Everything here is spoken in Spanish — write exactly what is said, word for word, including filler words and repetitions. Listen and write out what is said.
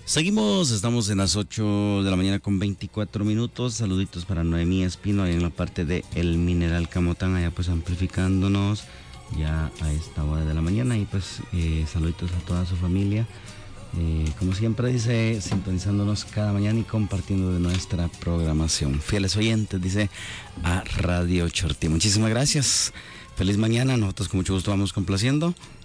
Seguimos, estamos en las ocho de la mañana con veinticuatro minutos. Saluditos para Noemí Espino, ahí en la parte de El Mineral Camotán, allá pues amplificándonos ya a esta hora de la mañana. Y pues eh, saluditos a toda su familia. Eh, como siempre dice, sintonizándonos cada mañana y compartiendo de nuestra programación. Fieles oyentes, dice, a Radio Chortí. Muchísimas gracias. Feliz mañana. Nosotros con mucho gusto vamos complaciendo